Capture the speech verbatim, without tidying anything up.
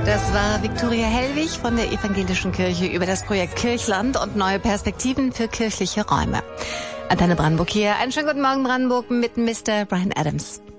Das war Viktoria Hellwig von der Evangelischen Kirche über das Projekt Kirchland und neue Perspektiven für kirchliche Räume. Antenne Brandenburg hier. Einen schönen guten Morgen Brandenburg mit Mister Brian Adams.